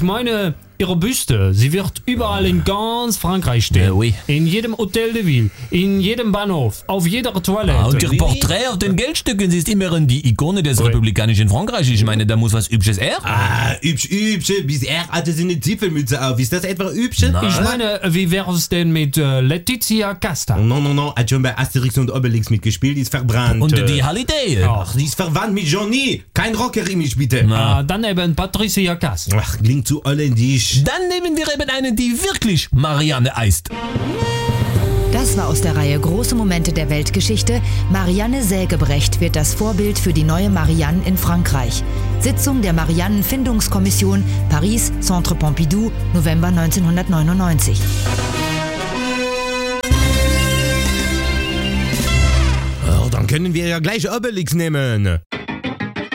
meine, ihre Büste, sie wird überall in ganz Frankreich stehen. Oui. In jedem Hotel de Ville, in jedem Bahnhof, auf jeder Toilette. Und ihr Porträt auf den Geldstücken, sie ist immerhin die Ikone des republikanischen Frankreich. Ich meine, da muss was Übsches her. Hübsch. Bis hatte sie eine Zipfelmütze auf. Ist das etwa hübsch? Ich meine, wie wäre es denn mit Letizia Casta? No. Hat schon bei Asterix und Obelix mitgespielt, ist verbrannt. Und die Hallyday. Ach, die ist verwandt mit Johnny. Kein Rocker-Image, bitte. Dann eben Patricia Cass. Ach, klingt zu holländisch. Dann nehmen wir eben eine, die wirklich Marianne heißt. Das war aus der Reihe Große Momente der Weltgeschichte. Marianne Sägebrecht wird das Vorbild für die neue Marianne in Frankreich. Sitzung der Mariannenfindungskommission, Paris, Centre Pompidou, November 1999. Dann können wir ja gleich Obelix nehmen.